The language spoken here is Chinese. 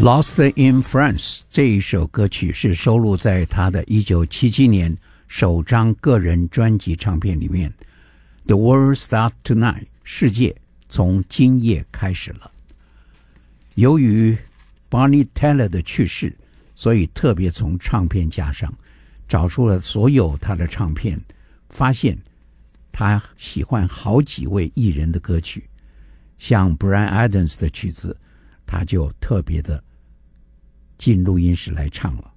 Lost in France 这一首歌曲是收录在他的1977年首张个人专辑唱片里面。 The world starts tonight 世界从今夜开始了。由于 Bonnie Tyler 的去世，所以特别从唱片架上找出了所有他的唱片，发现他喜欢好几位艺人的歌曲，像 Bryan Adams 的曲子他就特别的进录音室来唱了。